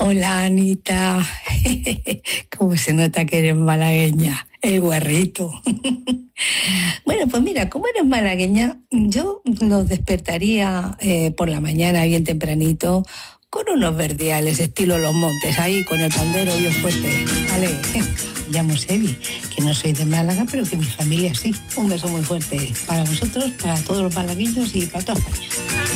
Hola, Anita. ¿Cómo se nota que eres malagueña? El guarrito. Bueno, pues mira, como eres malagueña, yo los despertaría por la mañana bien tempranito con unos verdiales estilo Los Montes, ahí con el pandero bien fuerte. Vale, llamo Sevi, que no soy de Málaga, pero que mi familia sí. Un beso muy fuerte para vosotros, para todos los malagueños y para toda España.